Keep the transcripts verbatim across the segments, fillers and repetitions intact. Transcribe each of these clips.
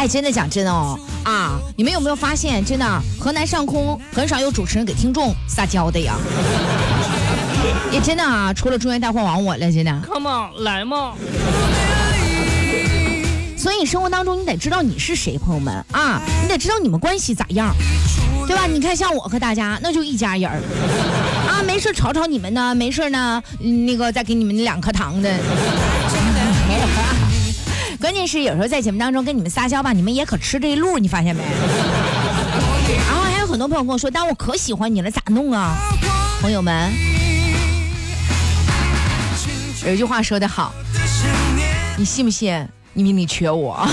哎，真的讲真的哦啊，你们有没有发现，真的河南上空很少有主持人给听众撒娇的呀？也真的啊，除了中原大话王我了，真的。 Come on， 来嘛！ 所以生活当中你得知道你是谁，朋友们啊，你得知道你们关系咋样，对吧？你看像我和大家那就一家人儿啊，没事吵吵你们呢，没事呢、嗯、那个再给你们两颗糖的。关键是有时候在节目当中跟你们撒娇吧，你们也可吃这一路，你发现没？然后还有很多朋友跟我说，但我可喜欢你了，咋弄啊？朋友们，有一句话说得好，你信不信你明明缺我？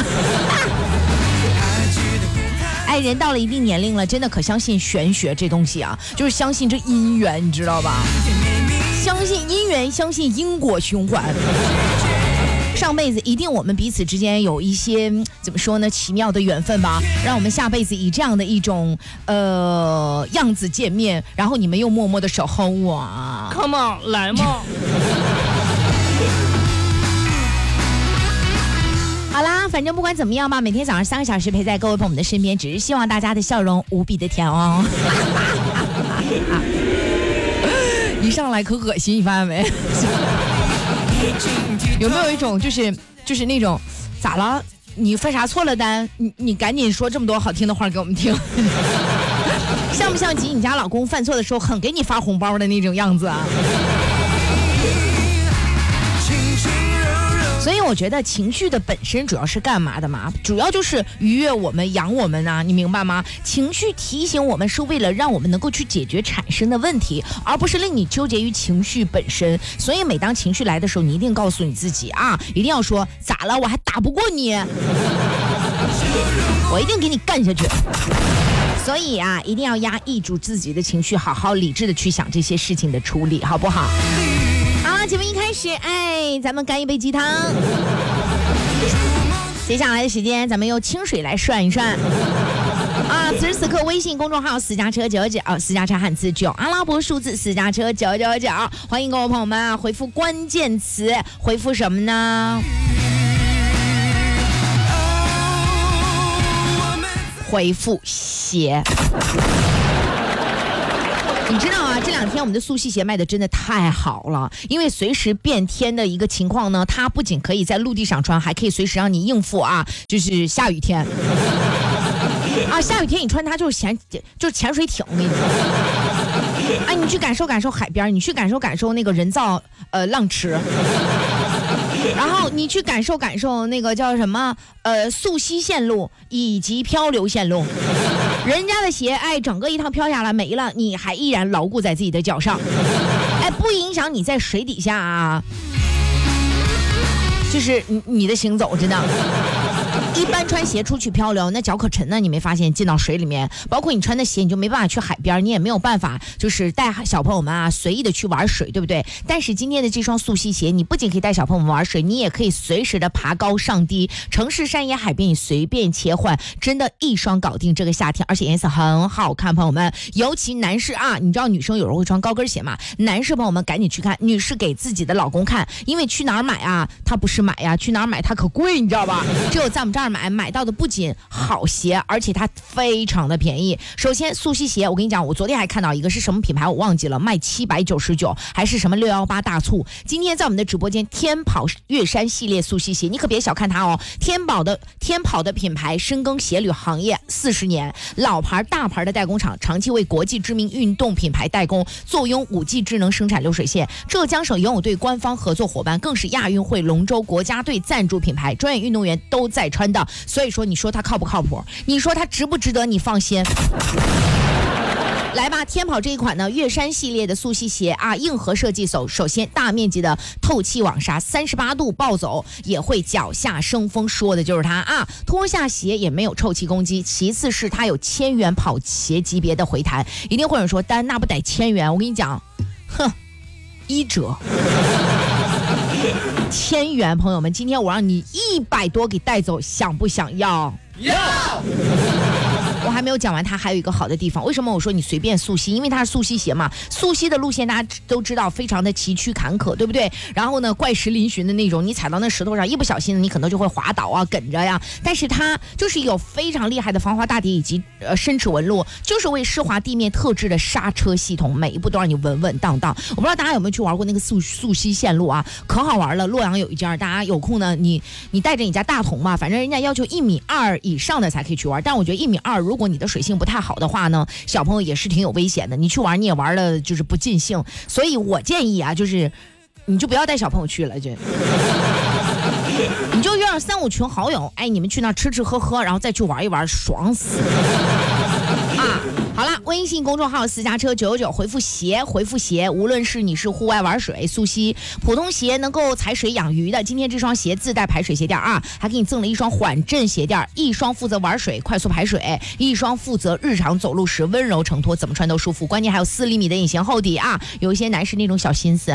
哎，人到了一定年龄了，真的可相信玄学这东西啊，就是相信这姻缘，你知道吧？相信姻缘，相信因果循环。上辈子一定我们彼此之间有一些怎么说呢，奇妙的缘分吧，让我们下辈子以这样的一种呃样子见面，然后你们又默默的守候我。 Come on， 来嘛！ 好啦，反正不管怎么样吧，每天早上三个小时陪在各位朋友们的身边，只是希望大家的笑容无比的甜哦。一上来可恶心，你发现没？有没有一种就是就是那种咋了？你犯啥错了丹？你你赶紧说这么多好听的话给我们听。像不像及你家老公犯错的时候很给你发红包的那种样子啊？所以我觉得情绪的本身主要是干嘛的嘛？主要就是愉悦我们、养我们啊，你明白吗？情绪提醒我们是为了让我们能够去解决产生的问题，而不是令你纠结于情绪本身。所以每当情绪来的时候，你一定告诉你自己啊，一定要说咋了？我还打不过你，我一定给你干下去。所以啊，一定要压抑住自己的情绪，好好理智的去想这些事情的处理，好不好？好了，节目一开始，哎，咱们干一杯鸡汤。接下来的时间，咱们用清水来涮一涮。啊，此时此刻，微信公众号私家车九九，私家车汉字九，阿拉伯数字私家车九九九，欢迎各位朋友们啊，回复关键词，回复什么呢？回复鞋。你知道啊，这两天我们的速吸鞋卖的真的太好了，因为随时变天的一个情况呢，它不仅可以在陆地上穿，还可以随时让你应付啊，就是下雨天。啊，下雨天你穿它就是潜就是潜水艇，我跟你说。哎，你去感受感受海边，你去感受感受那个人造呃浪池。然后你去感受感受那个叫什么呃速吸线路以及漂流线路，人家的鞋哎整个一趟飘下来没了，你还依然牢固在自己的脚上，哎不影响你在水底下啊，就是你你的行走真的。一般穿鞋出去漂流，那脚可沉呢，你没发现进到水里面，包括你穿的鞋，你就没办法去海边，你也没有办法就是带小朋友们啊随意的去玩水，对不对？但是今天的这双速吸鞋，你不仅可以带小朋友们玩水，你也可以随时的爬高上低，城市山野海边你随便切换，真的一双搞定这个夏天，而且颜色很好看，朋友们，尤其男士啊，你知道女生有人会穿高跟鞋嘛？男士朋友们赶紧去看，女士给自己的老公看，因为去哪儿买啊？他不是买呀、啊，去哪儿买它可贵，你知道吧？只有在我们这儿买，买到的不仅好鞋，而且它非常的便宜。首先速吸鞋，我跟你讲，我昨天还看到一个是什么品牌我忘记了，卖七百九十九，还是什么六一八大促。今天在我们的直播间，天跑月山系列速吸鞋，你可别小看它哦。天跑的天跑的品牌深耕鞋履行业四十年，老牌大牌的代工厂，长期为国际知名运动品牌代工，坐拥五 G 智能生产流水线。浙江省游泳队官方合作伙伴，更是亚运会龙舟国家队赞助品牌，专业运动员都在穿的。所以说，你说它靠不靠谱？你说它值不值得你放心？来吧，天跑这一款呢，月山系列的速吸鞋啊，硬核设计首首先大面积的透气网纱，三十八度暴走也会脚下生风，说的就是它啊。脱下鞋也没有臭气攻击。其次是它有千元跑鞋级别的回弹，一定会有人说，丹那不得千元？我跟你讲，哼，一折。千元，朋友们，今天我让你一百多给带走，想不想要？ 要。 我还没有讲完，它还有一个好的地方。为什么我说你随便溯溪？因为它是溯溪鞋嘛，溯溪的路线大家都知道非常的崎岖坎坷，对不对？然后呢，怪石嶙峋的那种，你踩到那石头上，一不小心你可能就会滑倒啊，梗着呀。但是它就是有非常厉害的防滑大底以及呃伸齿纹路，就是为湿滑地面特制的刹车系统，每一步都让你稳稳当当。我不知道大家有没有去玩过那个溯溯溪线路啊，可好玩了。洛阳有一家，大家有空呢，你你带着你家大童嘛，反正人家要求一米二以上的才可以去玩。但我觉得一米二，如果你的水性不太好的话呢，小朋友也是挺有危险的。你去玩你也玩的就是不尽兴，所以我建议啊，就是你就不要带小朋友去了，就你就约上三五群好友，哎，你们去那吃吃喝喝，然后再去玩一玩，爽死啊！好了，微信公众号私家车九九九回复鞋，回复鞋，无论是你是户外玩水、溯溪、普通鞋能够踩水养鱼的，今天这双鞋自带排水鞋垫啊，还给你赠了一双缓震鞋垫，一双负责玩水快速排水，一双负责日常走路时温柔承托，怎么穿都舒服。关键还有四厘米的隐形厚底啊，有一些男士那种小心思，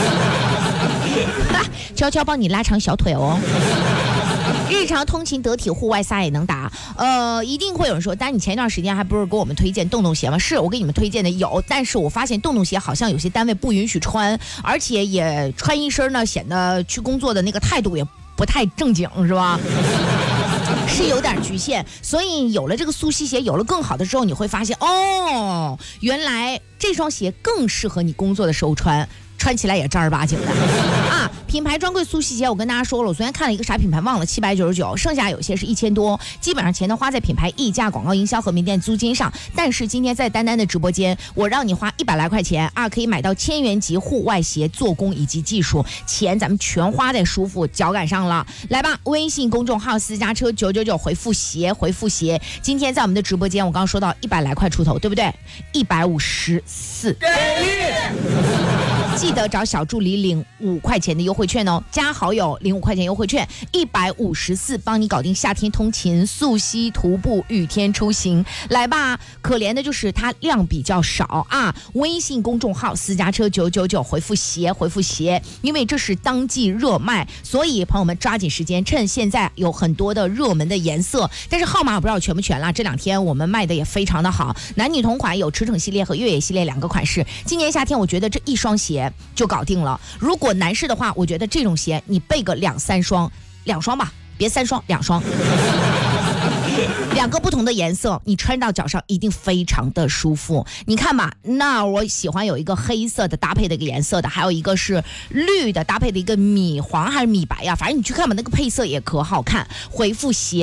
悄悄帮你拉长小腿哦。日常通勤得体，户外撒也能打。呃，一定会有人说，但你前一段时间还不是给我们推荐洞洞鞋吗？是我给你们推荐的有，但是我发现洞洞鞋好像有些单位不允许穿，而且也穿一身呢，显得去工作的那个态度也不太正经，是吧？是有点局限，所以有了这个溯溪鞋，有了更好的之后，你会发现哦，原来这双鞋更适合你工作的时候穿。穿起来也正儿八经的啊！品牌专柜溯溪鞋，我跟大家说了，我昨天看了一个啥品牌忘了，七百九十九，剩下有些是一千多，基本上钱都花在品牌溢价、广告营销和门店租金上。但是今天在丹丹的直播间，我让你花一百来块钱啊，可以买到千元级户外鞋，做工以及技术，钱咱们全花在舒服脚感上了。来吧，微信公众号私家车九九九回复鞋，回复鞋。今天在我们的直播间，我刚刚说到一百来块出头，对不对？一百五十四，给力！记得找小助理领五块钱的优惠券哦，加好友领五块钱优惠券，一百五十四，帮你搞定夏天通勤、溯溪、徒步、雨天出行。来吧，可怜的就是它量比较少啊。微信公众号私家车九九九回复鞋，回复鞋，因为这是当季热卖，所以朋友们抓紧时间，趁现在有很多的热门的颜色，但是号码我不知道全不全了。这两天我们卖的也非常的好，男女同款有驰骋系列和越野系列两个款式。今年夏天我觉得这一双鞋就搞定了。如果男士的话，我觉得这种鞋你备个两三双，两双吧，别三双，两双，两个不同的颜色，你穿到脚上一定非常的舒服。你看吧，那我喜欢有一个黑色的搭配的一个颜色的，还有一个是绿的搭配的一个米黄还是米白呀、啊，反正你去看吧，那个配色也可好看。回复鞋。